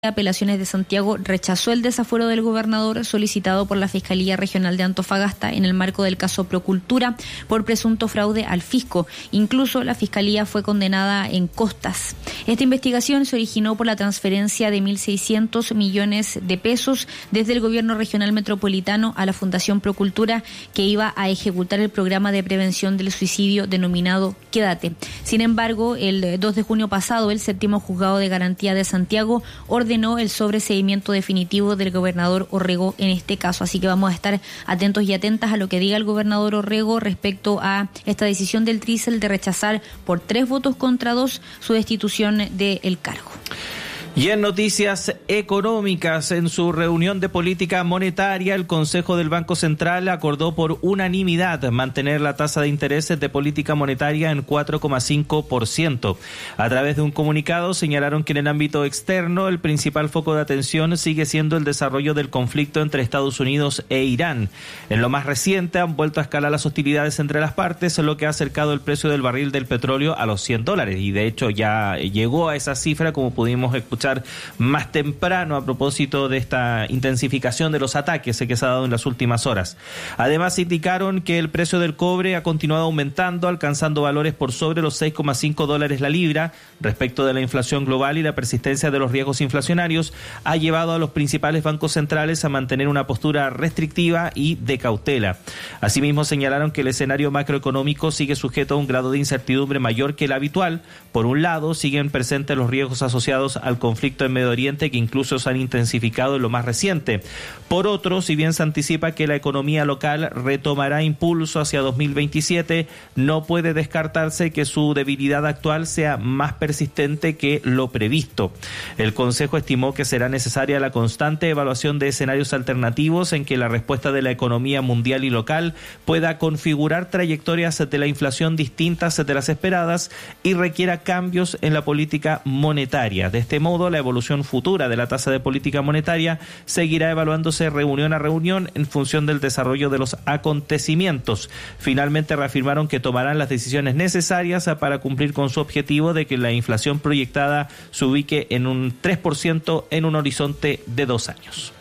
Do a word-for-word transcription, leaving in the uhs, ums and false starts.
Apelaciones de Santiago rechazó el desafuero del gobernador solicitado por la Fiscalía Regional de Antofagasta en el marco del caso Procultura por presunto fraude al fisco. Incluso la Fiscalía fue condenada en costas. Esta investigación se originó por la transferencia de mil seiscientos millones de pesos desde el gobierno regional metropolitano a la Fundación Procultura, que iba a ejecutar el programa de prevención del suicidio denominado Quédate. Sin embargo, el dos de junio pasado, el séptimo juzgado de garantía de Santiago ordenó el sobreseimiento definitivo del gobernador Orrego en este caso. Así que vamos a estar atentos y atentas a lo que diga el gobernador Orrego respecto a esta decisión del Trisel de rechazar por tres votos contra dos su destitución del cargo. Y en noticias económicas, en su reunión de política monetaria, el Consejo del Banco Central acordó por unanimidad mantener la tasa de intereses de política monetaria en cuatro coma cinco por ciento. A través de un comunicado señalaron que en el ámbito externo el principal foco de atención sigue siendo el desarrollo del conflicto entre Estados Unidos e Irán. En lo más reciente han vuelto a escalar las hostilidades entre las partes, lo que ha acercado el precio del barril del petróleo a los cien dólares. Y de hecho ya llegó a esa cifra, como pudimos escuchar más temprano a propósito de esta intensificación de los ataques que se ha dado en las últimas horas. Además indicaron que el precio del cobre ha continuado aumentando, alcanzando valores por sobre los seis coma cinco dólares la libra. Respecto de la inflación global y la persistencia de los riesgos inflacionarios, ha llevado a los principales bancos centrales a mantener una postura restrictiva y de cautela. Asimismo señalaron que el escenario macroeconómico sigue sujeto a un grado de incertidumbre mayor que el habitual. Por un lado, siguen presentes los riesgos asociados al conflicto conflicto en Medio Oriente, que incluso se han intensificado en lo más reciente. Por otro, si bien se anticipa que la economía local retomará impulso hacia dos mil veintisiete, no puede descartarse que su debilidad actual sea más persistente que lo previsto. El Consejo estimó que será necesaria la constante evaluación de escenarios alternativos en que la respuesta de la economía mundial y local pueda configurar trayectorias de la inflación distintas de las esperadas y requiera cambios en la política monetaria. De este modo, la evolución futura de la tasa de política monetaria seguirá evaluándose reunión a reunión en función del desarrollo de los acontecimientos. Finalmente reafirmaron que tomarán las decisiones necesarias para cumplir con su objetivo de que la inflación proyectada se ubique en un tres por ciento en un horizonte de dos años.